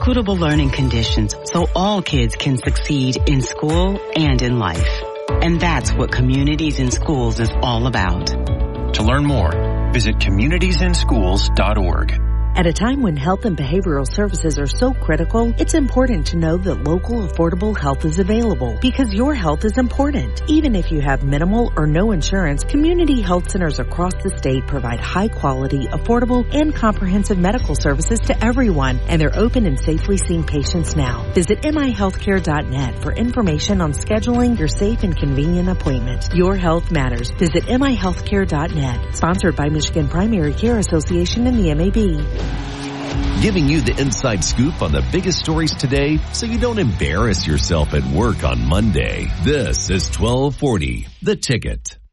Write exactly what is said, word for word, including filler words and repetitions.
equitable learning conditions so all kids can succeed in school and in life. And that's what Communities in Schools is all about. To learn more, visit communities in schools dot org. At a time when health and behavioral services are so critical, it's important to know that local affordable health is available because your health is important. Even if you have minimal or no insurance, community health centers across the state provide high quality, affordable, and comprehensive medical services to everyone, and they're open and safely seeing patients now. Visit M I healthcare dot net for information on scheduling your safe and convenient appointment. Your health matters. Visit M I healthcare dot net. Sponsored by Michigan Primary Care Association and the M A B. Giving you the inside scoop on the biggest stories today so you don't embarrass yourself at work on Monday. This is twelve forty, The Ticket.